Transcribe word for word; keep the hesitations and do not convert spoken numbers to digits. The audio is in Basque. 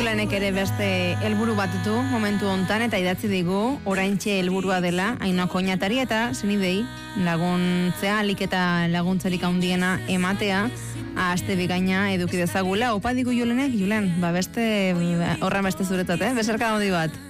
Julenek ere beste helburu bat du momentu hontan eta idatzi digu oraintxe helburua dela Ainhoa Koñatari eta senidei laguntzea, alik eta laguntzarik handiena ematea, aste bikaina eduki dezagula. Opa digu Julenek, Julen, ba beste horren beste zuretzat, eh? Besarka handi bat.